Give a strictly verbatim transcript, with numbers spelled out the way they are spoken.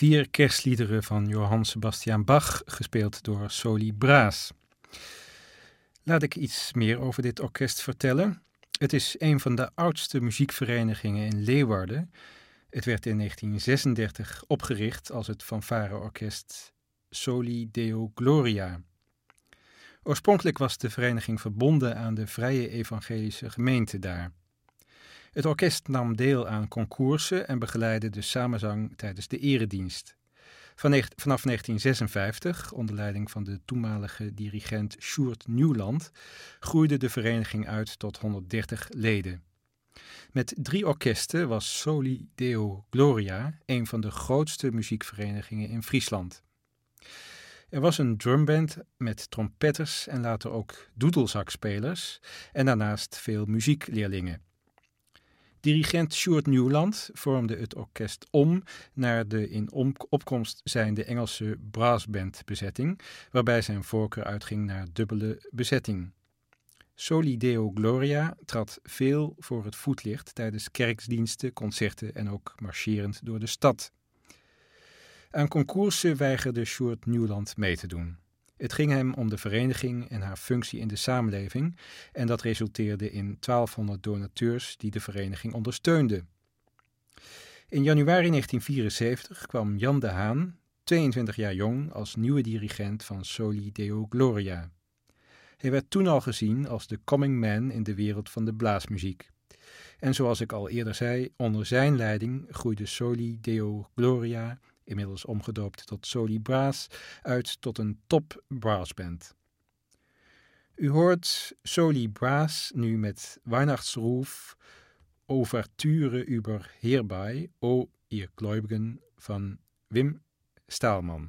Vier kerstliederen van Johann Sebastian Bach, gespeeld door Soli Braas. Laat ik iets meer over dit orkest vertellen. Het is een van de oudste muziekverenigingen in Leeuwarden. Het werd in negentien zesendertig opgericht als het fanfareorkest Soli Deo Gloria. Oorspronkelijk was de vereniging verbonden aan de Vrije Evangelische Gemeente daar. Het orkest nam deel aan concoursen en begeleidde de samenzang tijdens de eredienst. Vanaf negentien zesenvijftig, onder leiding van de toenmalige dirigent Sjoerd Nieuwland, groeide de vereniging uit tot honderddertig leden. Met drie orkesten was Soli Deo Gloria een van de grootste muziekverenigingen in Friesland. Er was een drumband met trompetters en later ook doedelzakspelers en daarnaast veel muziekleerlingen. Dirigent Sjoerd Nieuwland vormde het orkest om naar de in opkomst zijnde Engelse brassbandbezetting, waarbij zijn voorkeur uitging naar dubbele bezetting. Soli Deo Gloria trad veel voor het voetlicht tijdens kerkdiensten, concerten en ook marcherend door de stad. Aan concoursen weigerde Sjoerd Nieuwland mee te doen. Het ging hem om de vereniging en haar functie in de samenleving en dat resulteerde in twaalfhonderd donateurs die de vereniging ondersteunden. In januari negentien vierenzeventig kwam Jan de Haan, tweeëntwintig jaar jong, als nieuwe dirigent van Soli Deo Gloria. Hij werd toen al gezien als de coming man in de wereld van de blaasmuziek. En zoals ik al eerder zei, onder zijn leiding groeide Soli Deo Gloria, inmiddels omgedoopt tot Soli Braas, uit tot een top brassband. U hoort Soli Braas nu met Weihnachtsruf, Ouverture über Herbei, O ihr Gläubigen van Wim Staalman.